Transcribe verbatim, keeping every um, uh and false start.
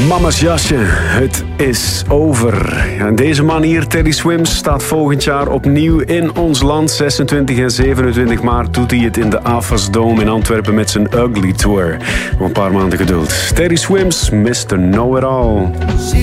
Mama's jasje, het is over. En deze man hier, Teddy Swims, staat volgend jaar opnieuw in ons land. zesentwintig en zevenentwintig maart doet hij het in de AFAS Dome in Antwerpen met zijn Ugly Tour. Nog een paar maanden geduld. Teddy Swims, mister Know-It-All.